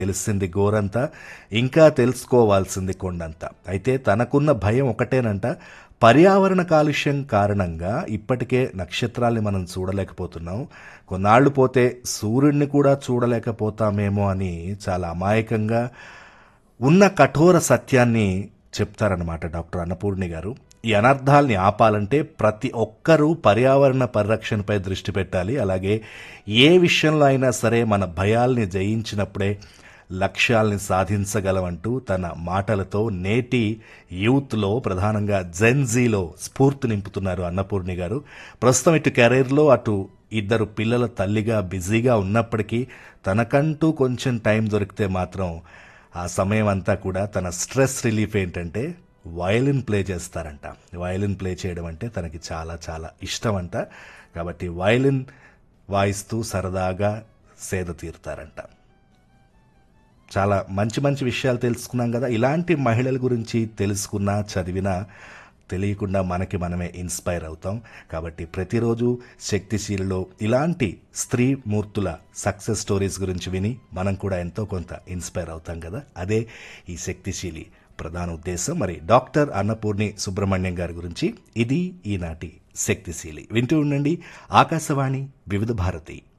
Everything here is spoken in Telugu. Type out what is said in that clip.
తెలిసింది గోరంతా, ఇంకా తెలుసుకోవాల్సింది కొండంత. అయితే తనకున్న భయం ఒకటేనంట, పర్యావరణ కాలుష్యం కారణంగా ఇప్పటికే నక్షత్రాల్ని మనం చూడలేకపోతున్నాం. కొన్నాళ్లు పోతే సూర్యుడిని కూడా చూడలేకపోతామేమో అని చాలా అమాయకంగా ఉన్న కఠోర సత్యాన్ని చెప్తారన్నమాట డాక్టర్ అన్నపూర్ణి గారు. ఈ అనర్థాల్ని ఆపాలంటే ప్రతి ఒక్కరూ పర్యావరణ పరిరక్షణపై దృష్టి పెట్టాలి. అలాగే ఏ విషయంలో అయినా సరే మన భయాల్ని జయించినప్పుడే లక్ష్యాల్ని సాధించగలమంటూ తన మాటలతో నేటి యూత్లో, ప్రధానంగా జెన్జీలో స్ఫూర్తి నింపుతున్నారు అన్నపూర్ణి గారు. ప్రస్తుతం ఇటు కెరీర్లో, అటు ఇద్దరు పిల్లల తల్లిగా బిజీగా ఉన్నప్పటికీ తనకంటూ కొంచెం టైం దొరికితే మాత్రం ఆ సమయం అంతా కూడా తన స్ట్రెస్ రిలీఫ్ ఏంటంటే వయలిన్ ప్లే చేస్తారంట. వయలిన్ ప్లే చేయడం అంటే తనకి చాలా చాలా ఇష్టం అంట. కాబట్టి వయలిన్ వాయిస్తూ సరదాగా సేద తీరుతారంట. చాలా మంచి మంచి విషయాలు తెలుసుకున్నాం కదా. ఇలాంటి మహిళల గురించి తెలుసుకున్నా, చదివినా తెలియకుండా మనకి మనమే ఇన్స్పైర్ అవుతాం. కాబట్టి ప్రతిరోజు శక్తిశీలిలో ఇలాంటి స్త్రీ మూర్తుల సక్సెస్ స్టోరీస్ గురించి విని మనం కూడా ఎంతో కొంత ఇన్స్పైర్ అవుతాం కదా. అదే ఈ శక్తిశీలి ప్రధాన ఉద్దేశం. మరి డాక్టర్ అన్నపూర్ణి సుబ్రహ్మణ్యం గారి గురించి ఇది ఈనాటి శక్తిశీలి. వింటూ ఉండండి ఆకాశవాణి వివిధ భారతి.